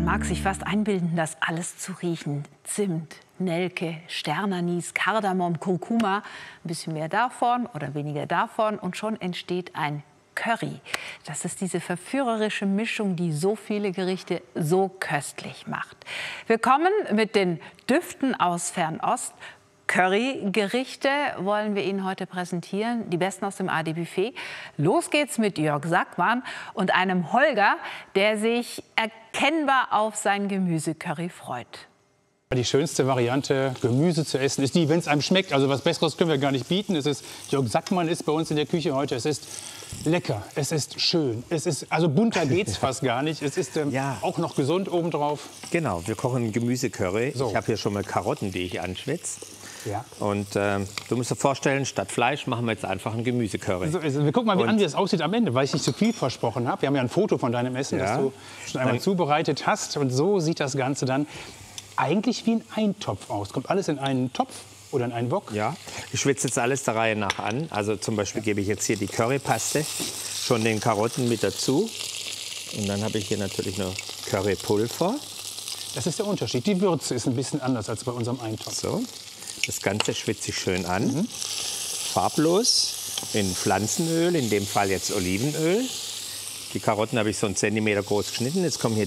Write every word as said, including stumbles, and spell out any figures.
mag sich fast einbilden, das alles zu riechen. Zimt, Nelke, Sternanis, Kardamom, Kurkuma. Ein bisschen mehr davon oder weniger davon und schon entsteht ein Curry. Das ist diese verführerische Mischung, die so viele Gerichte so köstlich macht. Wir kommen mit den Düften aus Fernost. Currygerichte wollen wir Ihnen heute präsentieren, die besten aus dem A D Buffet. Los geht's mit Jörg Sackmann und einem Holger, der sich erkennbar auf sein Gemüsecurry freut. Die schönste Variante, Gemüse zu essen, ist die, wenn es einem schmeckt. Also was Besseres können wir gar nicht bieten. Es ist, Jörg Sackmann ist bei uns in der Küche heute. Es ist lecker, es ist schön, es ist, also bunter geht's fast gar nicht. Es ist ähm, ja. auch noch gesund obendrauf. Genau, wir kochen ein Gemüsecurry. So. Ich habe hier schon mal Karotten, die ich anschwitze. Ja. Und äh, du musst dir vorstellen, statt Fleisch machen wir jetzt einfach ein Gemüsecurry. So, also, wir gucken mal, wie, an, wie das aussieht am Ende, weil ich nicht zu viel versprochen habe. Wir haben ja ein Foto von deinem Essen, ja. das du schon einmal dann zubereitet hast. Und so sieht das Ganze dann eigentlich wie ein Eintopf aus. Kommt alles in einen Topf oder in einen Wok? Ja, ich schwitze jetzt alles der Reihe nach an. Also zum Beispiel gebe ich jetzt hier die Currypaste, schon den Karotten mit dazu. Und dann habe ich hier natürlich noch Currypulver. Das ist der Unterschied. Die Würze ist ein bisschen anders als bei unserem Eintopf. So. Das Ganze schwitze ich schön an, mhm. farblos, in Pflanzenöl, in dem Fall jetzt Olivenöl. Die Karotten habe ich so einen Zentimeter groß geschnitten. Jetzt kommen hier